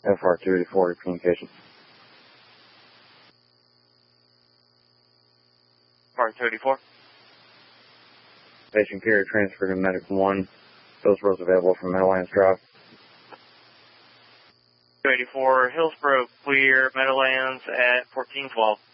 FR284 communication. FR284. Patient carrier transferred to Medical 1. Hillsboro's available from Meadowlands Drive. 284, Hillsboro clear, Meadowlands at 1412.